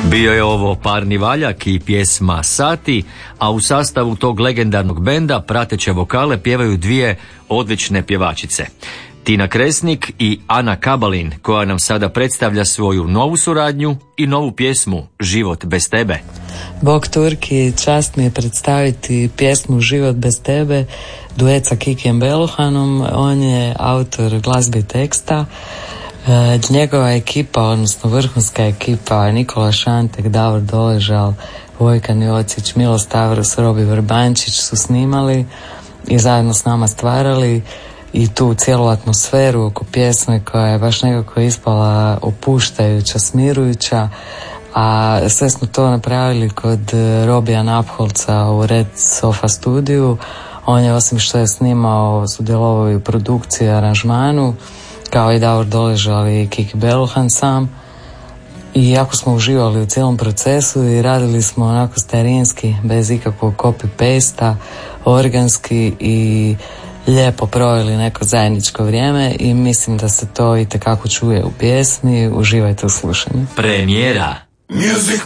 Bio je ovo parni valjak i pjesma Sati, a u sastavu tog legendarnog benda prateće vokale pjevaju dvije odlične pjevačice. Tina Kresnik i Ana Kabalin, koja nam sada predstavlja svoju novu suradnju i novu pjesmu Život bez tebe. Bog Turki, čast mi je predstaviti pjesmu Život bez tebe, duet sa Kikijem Beluhanom. On je autor glazbe i teksta. Njegova ekipa, odnosno vrhunska ekipa, Nikola Šantek, Davor Doležal, Vojkan Jocić, Milo Stavros, Robi Vrbančić su snimali i zajedno s nama stvarali i tu cijelu atmosferu oko pjesme koja je baš nekako ispala opuštajuća, smirujuća, a sve smo to napravili kod Robija Napholca u Red Sofa studiju. On je, osim što je snimao, sudjelovao i u produkciji i aranžmanu, kao i Davor Doležal i Kiki Beluhan sam. I jako smo uživali u cijelom procesu i radili smo onako starinski, bez ikakvog copy-pasta, organski i lijepo proveli neko zajedničko vrijeme i mislim da se to itekako čuje u pjesmi. Uživajte u slušanju. Premijera. Music